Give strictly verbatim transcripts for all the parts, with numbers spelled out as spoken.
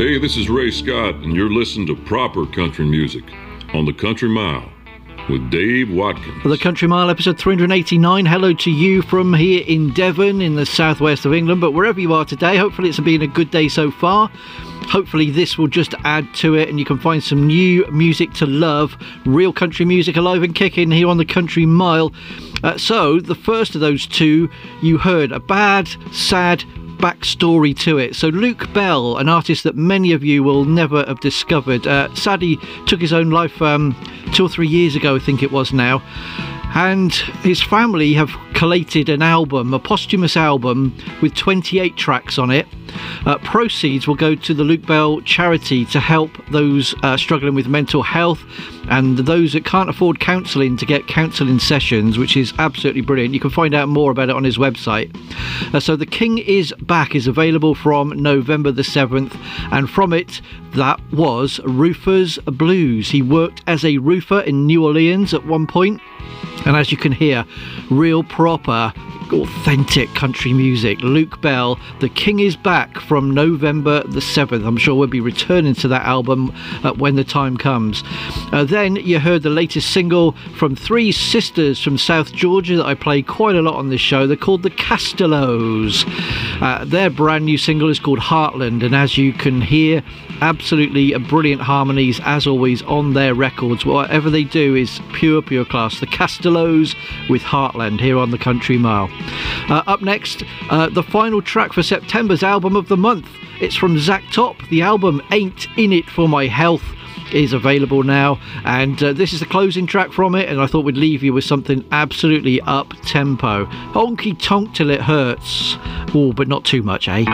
Hey, this is Ray Scott, and you're listening to Proper Country Music on the Country Mile with Dave Watkins. For the Country Mile, episode three eighty-nine. Hello to you from here in Devon, in the southwest of England. But wherever you are today, hopefully it's been a good day so far. Hopefully this will just add to it and you can find some new music to love. Real country music alive and kicking here on the Country Mile. Uh, so, the first of those two, you heard a bad, sad backstory to it. So Luke Bell, an artist that many of you will never have discovered, uh, sadly took his own life um, two or three years ago, I think it was now. And his family have collated an album, a posthumous album with twenty-eight tracks on it. Uh, proceeds will go to the Luke Bell charity to help those uh, struggling with mental health and those that can't afford counselling to get counselling sessions, which is absolutely brilliant. You can find out more about it on his website. Uh, so The King is Back is available from November the seventh, and from it, that was Roofer's Blues. He worked as a roofer in New Orleans at one point, and as you can hear, real proper authentic country music. Luke Bell, The King is Back from November the seventh. I'm sure we'll be returning to that album uh, when the time comes. Uh, then you heard the latest single from three sisters from South Georgia that I play quite a lot on this show. They're called the Castellos. Uh, their brand new single is called Heartland, and as you can hear, absolutely brilliant harmonies as always on their records. Whatever they do is pure pure class. The Castellos with Heartland here on the Country Mile. Uh, up next, uh, the final track for September's album of the month. It's from Zach Top. The album Ain't In It For My Health is available now, and uh, this is the closing track from it, and I thought we'd leave you with something absolutely up tempo. Honky tonk till it hurts. Oh, but not too much, eh?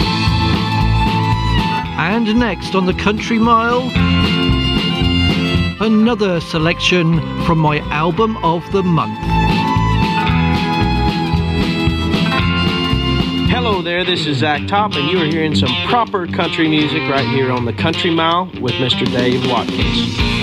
And next on the Country Mile, another selection from my album of the month. Hello there, this is Zach Top, and you are hearing some proper country music right here on the Country Mile with Mister Dave Watkins.